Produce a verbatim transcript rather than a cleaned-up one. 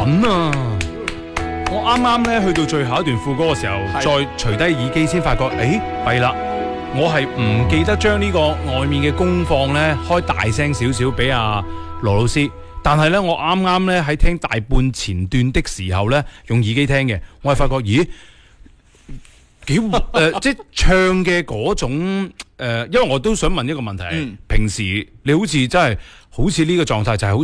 準啊！我啱啱咧去到最後一段副歌嘅時候，再除低耳機先發覺，誒弊啦！我係唔記得將呢個外面嘅功放咧開大聲少少俾阿羅老師，但係咧我啱啱咧喺聽大半前段的時候咧用耳機聽嘅，我係發覺咦幾誒、呃、即係唱嘅嗰種誒、呃，因為我都想問一個問題，嗯、平時你好似真係好似呢個狀態就係好。